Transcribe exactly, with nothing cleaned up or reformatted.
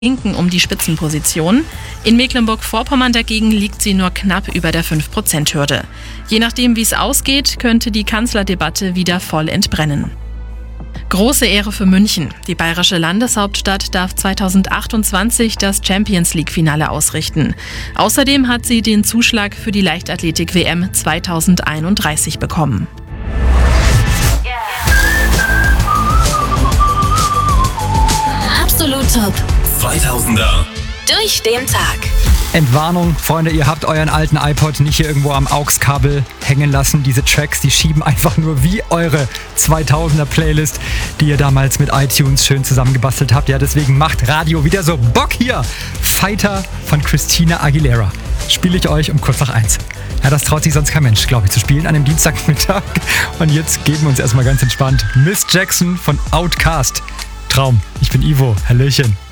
Linken um die Spitzenposition. In Mecklenburg-Vorpommern dagegen liegt sie nur knapp über der fünf Prozent Hürde. Je nachdem, wie es ausgeht, könnte die Kanzlerdebatte wieder voll entbrennen. Große Ehre für München. Die bayerische Landeshauptstadt darf zweitausendachtundzwanzig das Champions-League-Finale ausrichten. Außerdem hat sie den Zuschlag für die Leichtathletik-W M zweitausendeinunddreißig bekommen. Absolut Top. zweitausender. Durch den Tag. Entwarnung, Freunde, ihr habt euren alten iPod nicht hier irgendwo am A U X-Kabel hängen lassen. Diese Tracks, die schieben einfach nur wie eure zweitausender-Playlist, die ihr damals mit iTunes schön zusammengebastelt habt. Ja, deswegen macht Radio wieder so Bock hier. Fighter von Christina Aguilera. Spiele ich euch um kurz nach eins. Ja, das traut sich sonst kein Mensch, glaube ich, zu spielen an dem Dienstagmittag. Und jetzt geben wir uns erstmal ganz entspannt Miss Jackson von Outkast. Traum. Ich bin Ivo. Hallöchen.